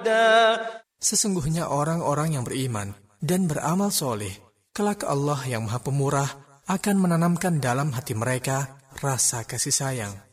أبدا. Sesungguhnya orang-orang yang beriman dan beramal soleh, kelak Allah yang Maha Pemurah akan menanamkan dalam hati mereka rasa kasih sayang.